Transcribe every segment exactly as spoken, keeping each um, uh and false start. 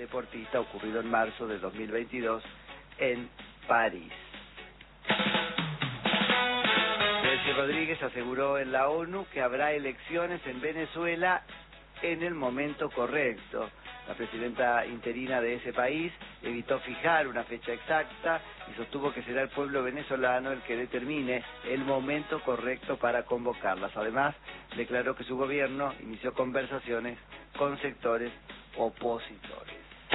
deportista ocurrido en marzo de dos mil veintidós en París. Delcy Rodríguez aseguró en la ONU que habrá elecciones en Venezuela en el momento correcto. La presidenta interina de ese país evitó fijar una fecha exacta y sostuvo que será el pueblo venezolano el que determine el momento correcto para convocarlas. Además, declaró que su gobierno inició conversaciones con sectores opositores.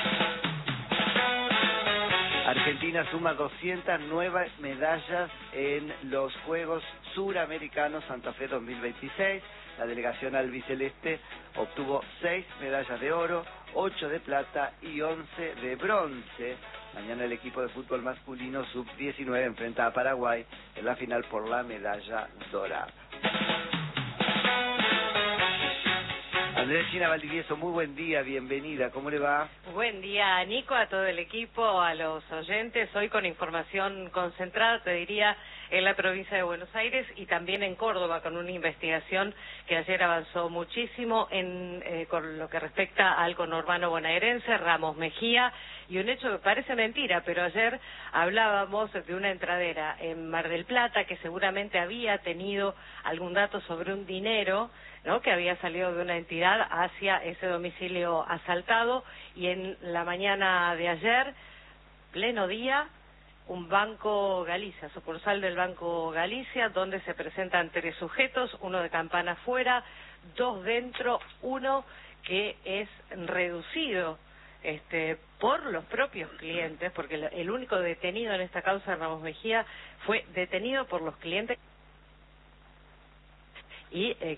Argentina suma doscientas nuevas medallas en los Juegos Suramericanos Santa Fe dos mil veintiséis. La delegación albiceleste obtuvo seis medallas de oro, ocho de plata y once de bronce. Mañana el equipo de fútbol masculino sub diecinueve enfrenta a Paraguay en la final por la medalla dorada. Andrés China Valdivieso, muy buen día, bienvenida, ¿cómo le va? Buen día, Nico, a todo el equipo, a los oyentes. Hoy con información concentrada, te diría, en la provincia de Buenos Aires y también en Córdoba, con una investigación que ayer avanzó muchísimo en eh, con lo que respecta al conurbano bonaerense, Ramos Mejía, y un hecho que parece mentira, pero ayer hablábamos de una entradera en Mar del Plata que seguramente había tenido algún dato sobre un dinero, ¿no?, que había salido de una entidad hacia ese domicilio asaltado, y en la mañana de ayer, pleno día, un Banco Galicia, sucursal del Banco Galicia, donde se presentan tres sujetos, uno de campana afuera, dos dentro, uno que es reducido este, por los propios clientes, porque el único detenido en esta causa de Ramos Mejía fue detenido por los clientes y eh,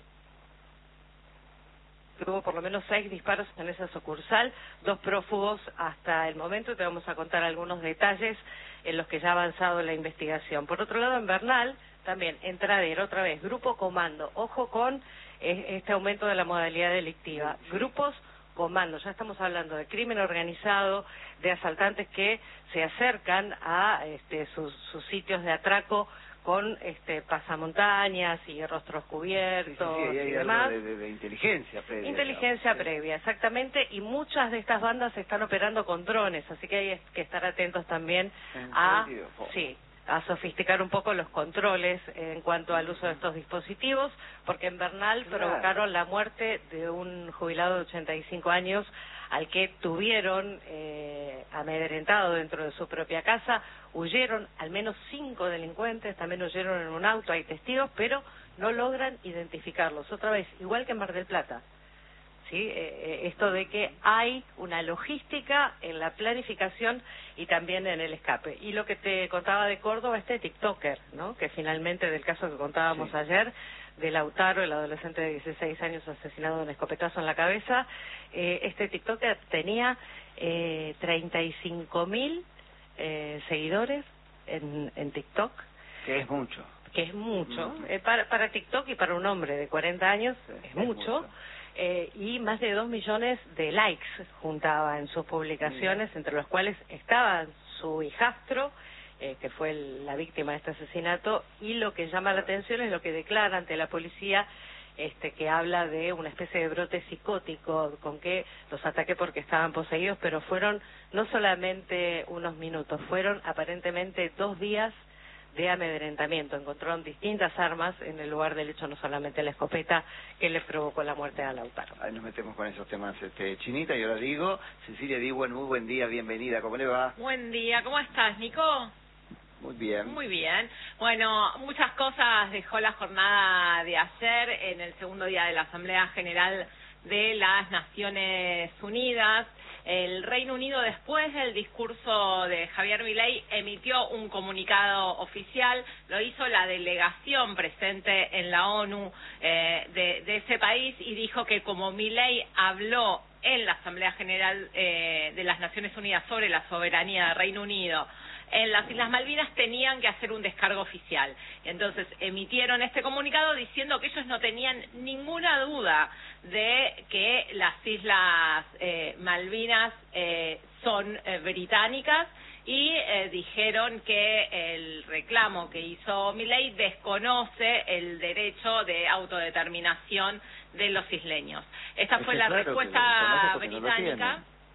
hubo por lo menos seis disparos en esa sucursal, dos prófugos hasta el momento, y te vamos a contar algunos detalles en los que ya ha avanzado la investigación. Por otro lado, en Bernal, también entradero, otra vez, grupo comando, ojo con eh, este aumento de la modalidad delictiva, grupos comando, ya estamos hablando de crimen organizado, de asaltantes que se acercan a este, sus, sus sitios de atraco con este pasamontañas y rostros cubiertos, sí, sí, sí, hay y demás. De, de, de inteligencia previa. Inteligencia digamos, previa, exactamente, y muchas de estas bandas están operando con drones, así que hay que estar atentos también a, sí, a sofisticar un poco los controles en cuanto al uso de estos dispositivos, porque en Bernal claro. provocaron la muerte de un jubilado de ochenta y cinco años al que tuvieron eh, amedrentado dentro de su propia casa. Huyeron al menos cinco delincuentes, también huyeron en un auto, hay testigos, pero no logran identificarlos. Otra vez, igual que en Mar del Plata, ¿sí? Eh, esto de que hay una logística en la planificación y también en el escape. Y lo que te contaba de Córdoba, este TikToker, ¿no?, que finalmente, del caso que contábamos sí. ayer, de Lautaro, el adolescente de dieciséis años asesinado de un escopetazo en la cabeza, eh, este TikToker tenía eh, treinta y cinco mil eh, seguidores en, en TikTok. Que es mucho. Que es mucho. Mm. Eh, para, para TikTok y para un hombre de cuarenta años sí, es, es mucho. mucho. Eh, y más de dos millones de likes juntaba en sus publicaciones, mm. entre los cuales estaba su hijastro, eh, que fue el, la víctima de este asesinato, y lo que llama la atención es lo que declara ante la policía, este que habla de una especie de brote psicótico, con que los ataqué porque estaban poseídos, pero fueron no solamente unos minutos, fueron aparentemente dos días de amedrentamiento. Encontraron distintas armas en el lugar del hecho, no solamente la escopeta que le provocó la muerte a Lautaro. Ahí nos metemos con esos temas, este, Chinita, y ahora digo, Cecilia Diwan, muy buen día, bienvenida, ¿cómo le va? Buen día, ¿cómo estás, Nico? Muy bien. Muy bien. Bueno, muchas cosas dejó la jornada de ayer en el segundo día de la Asamblea General de las Naciones Unidas. El Reino Unido, después del discurso de Javier Milei, emitió un comunicado oficial. Lo hizo la delegación presente en la ONU eh, de, de ese país, y dijo que como Milei habló en la Asamblea General eh, de las Naciones Unidas sobre la soberanía del Reino Unido en las Islas Malvinas, tenían que hacer un descargo oficial. Entonces emitieron este comunicado diciendo que ellos no tenían ninguna duda de que las Islas eh, Malvinas eh, son eh, británicas, y eh, dijeron que el reclamo que hizo Milei desconoce el derecho de autodeterminación de los isleños. Esta fue la respuesta británica.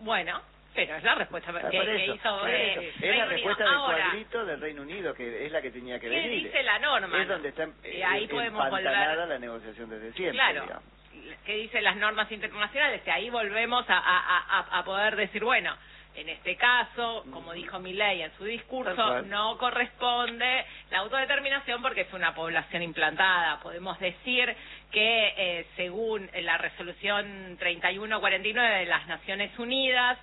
Bueno, pero es la respuesta Ah, que, por que eso, hizo por eh, eso. Es Reino la Unido. respuesta del Ahora, cuadrito del Reino Unido, que es la que tenía que ¿qué venir. dice la norma? Es donde está Y ahí eh, podemos empantanada volver- la negociación desde siempre, Claro, digamos. ¿qué dicen las normas internacionales? Que ahí volvemos a, a, a, a poder decir, bueno, en este caso, como dijo Milei en su discurso, no corresponde la autodeterminación porque es una población implantada. Podemos decir que eh, según la resolución treinta y uno cuarenta y nueve de las Naciones Unidas,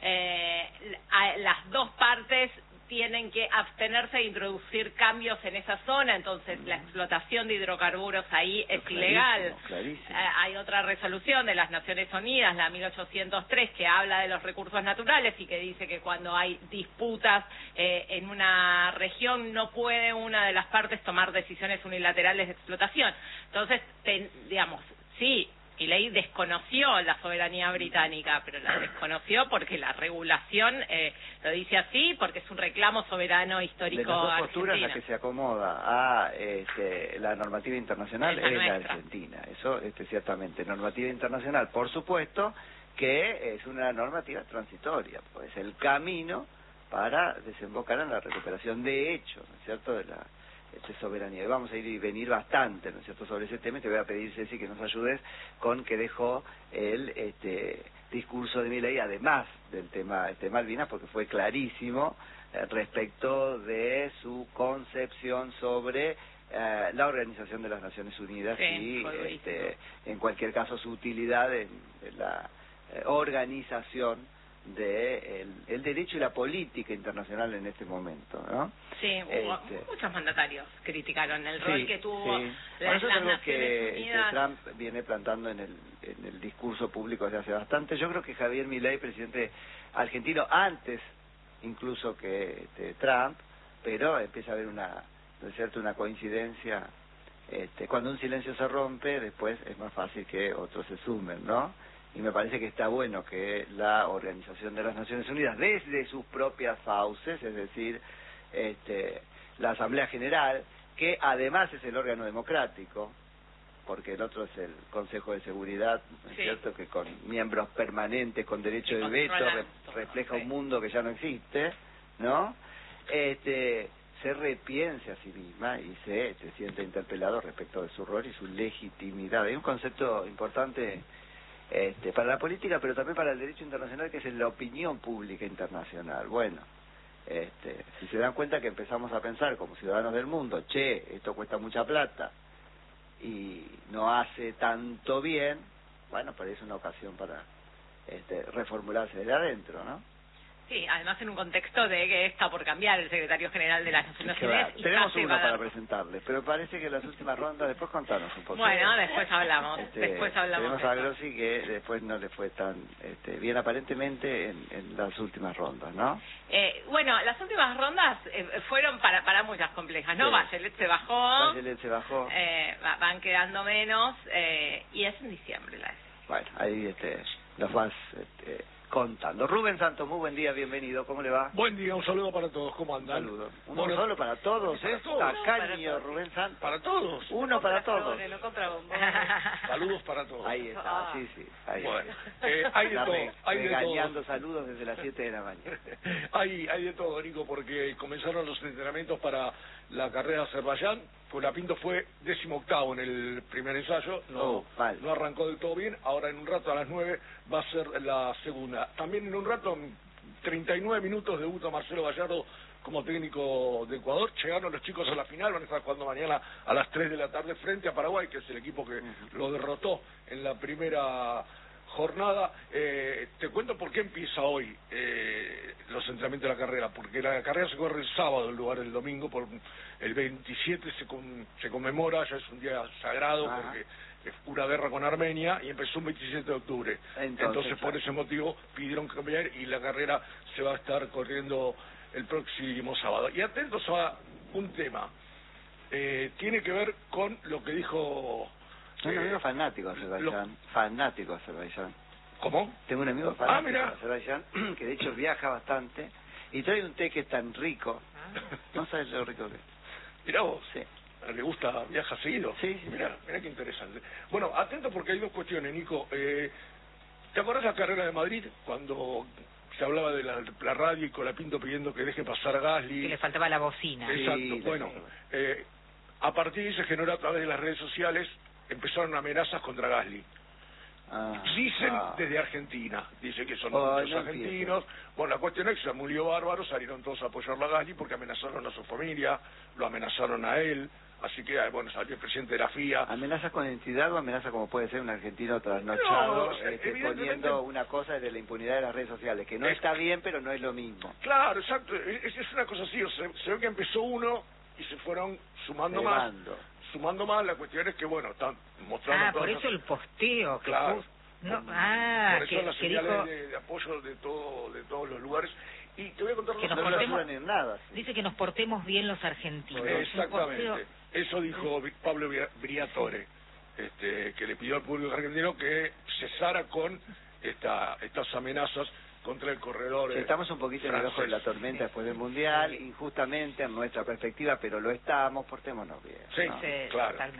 eh, a, las dos partes tienen que abstenerse de introducir cambios en esa zona, entonces la explotación de hidrocarburos ahí es Clarísimo, ilegal. clarísimo. Eh, hay otra resolución de las Naciones Unidas, la mil ochocientos tres, que habla de los recursos naturales y que dice que cuando hay disputas eh, en una región no puede una de las partes tomar decisiones unilaterales de explotación. Entonces, ten, digamos, sí, Milei desconoció la soberanía británica, pero la desconoció porque la regulación eh, lo dice así, porque es un reclamo soberano histórico de las dos posturas, argentino. la que se acomoda a este, la normativa internacional Es la es la nuestra. Argentina. Eso este, ciertamente. Normativa internacional, por supuesto, que es una normativa transitoria, pues el camino para desembocar en la recuperación de hecho, ¿no es cierto?, de la este, soberanía. Y vamos a ir y venir bastante, ¿no es cierto?, sobre ese tema, y te voy a pedir, Ceci, que nos ayudes con que dejó el este, discurso de Milei, además del tema este, Malvinas, porque fue clarísimo eh, respecto de su concepción sobre eh, la Organización de las Naciones Unidas Sí, y, fue este, en cualquier caso, su utilidad en, en la eh, organización de el, el derecho y la política internacional en este momento, ¿no? Sí, hubo, Este, muchos mandatarios criticaron el sí, rol que tuvo sí. las, Bueno, eso es las algo Naciones que este, Unidas. Trump viene plantando en el, en el discurso público desde hace bastante. Yo creo que Javier Milei, presidente argentino, antes incluso que este, Trump, pero empieza a haber una, ¿no es cierto?, una coincidencia. Este, cuando un silencio se rompe, después es más fácil que otros se sumen, ¿no? Y me parece que está bueno que la Organización de las Naciones Unidas, desde sus propias fauces, es decir, este, la Asamblea General, que además es el órgano democrático, porque el otro es el Consejo de Seguridad, ¿no es Sí. cierto?, que con miembros permanentes, con derecho Que de veto, controlan re- todo, refleja sí. un mundo que ya no existe, ¿no? Este, se repiense a sí misma y se, se siente interpelado respecto de su rol y su legitimidad. Hay un concepto importante este, para la política, pero también para el derecho internacional, que es la opinión pública internacional. Bueno, este, si se dan cuenta que empezamos a pensar como ciudadanos del mundo, che, esto cuesta mucha plata y no hace tanto bien, bueno, pero es una ocasión para este, reformularse desde adentro, ¿no? Sí, además en un contexto de que está por cambiar el secretario general de las Naciones Claro, Unidas. y tenemos casi uno va a para dar- presentarles, pero parece que las últimas rondas, después contanos un poco. Bueno, después hablamos, Este, después hablamos. Tenemos de a eso. Grossi, que después no le fue tan este, bien aparentemente en, en las últimas rondas, ¿no? Eh, bueno, las últimas rondas eh, fueron para para muchas complejas, ¿no? Sí. Bachelet se bajó, Bachelet se bajó. eh, va- van quedando menos, eh, y es en diciembre la Bueno, ahí este, los vas este, contando. Rubén Santos, muy buen día, bienvenido, ¿cómo le va? Buen día, un saludo para todos, ¿cómo Un andan? saludo. Uno Bueno, solo para todos, para ¿eh? todos. Tacaño, Para todos. Rubén Santos. Para todos. Uno para todos. No compra bombón. Saludos para todos. Ahí está, sí, sí. Ahí Bueno, está. eh, hay de Está todo, re- hay de regañando todo. saludos desde las siete de la mañana. hay, hay de todo, Nico, porque comenzaron los entrenamientos para la carrera de Azerbaiyán. Colapinto fue décimo octavo en el primer ensayo, no, Oh, mal. no arrancó del todo bien. Ahora en un rato, a las nueve, va a ser la segunda. También en un rato, treinta y nueve minutos, debuta Marcelo Gallardo como técnico de Ecuador. Llegaron los chicos a la final, van a estar jugando mañana a las tres de la tarde frente a Paraguay, que es el equipo que Ujú. lo derrotó en la primera jornada. Eh, te cuento por qué empieza hoy eh, los entrenamientos de la carrera, porque la carrera se corre el sábado en lugar del domingo, por el veintisiete se, con, se conmemora, ya es un día sagrado, Ajá. porque es una guerra con Armenia, y empezó el veintisiete de octubre. Entonces, Entonces, por claro. ese motivo pidieron cambiar y la carrera se va a estar corriendo el próximo sábado. Y atentos a un tema, eh, tiene que ver con lo que dijo... Tengo un eh, amigo fanático de Azerbaiyán, fanático de Azerbaiyán. ¿Cómo? Tengo un amigo Ah, fanático mirá. de Azerbaiyán, que de hecho viaja bastante, y trae un té que es tan rico. No sabes lo rico que es. Mirá vos, Sí. ¿le gusta, viaja seguido? Sí, sí, Mirá, mirá qué interesante. Bueno, atento porque hay dos cuestiones, Nico. Eh, ¿Te acordás la carrera de Madrid? Cuando se hablaba de la, la radio y Colapinto pidiendo que deje pasar a Gasly. Que le faltaba la bocina. Exacto, Sí, bueno, eh, a partir de ahí se generó a través de las redes sociales, empezaron amenazas contra Gasly. Ah, Dicen ah. desde Argentina, dicen que son Oh, muchos no argentinos. Bueno, la cuestión es que se murió bárbaro, salieron todos a apoyarlo a Gasly porque amenazaron a su familia, lo amenazaron a él. Así que, bueno, salió el presidente de la F I A. ¿Amenaza con entidad o amenaza como puede ser un argentino trasnochado, No, este, evidentemente- poniendo una cosa de la impunidad de las redes sociales, que no Es- está bien, pero no es lo mismo? Claro, exacto, es, es una cosa así, o sea, se ve que empezó uno y se fueron sumando más. Cebando. Sumando más, la cuestión es que, bueno, están mostrando... Ah, por todas eso el posteo. Que Claro. puso- no, ah, por eso que, las que señales dijo... de, de apoyo de todo de todos los lugares. Y te voy a contar Que una nos No cosa. lo portemos- ayudan en nada. sí. Dice que nos portemos bien los argentinos. Un Exactamente. posteo- Eso dijo Vi- Pablo Bria- Briatore, este, que le pidió al público argentino que cesara con esta, estas amenazas contra el corredor. Sí, eh, estamos un poquito en el ojo de la francés. tormenta después del Mundial, injustamente en nuestra perspectiva, pero lo estamos, portémonos bien. Sí, ¿no? Sí, claro. totalmente.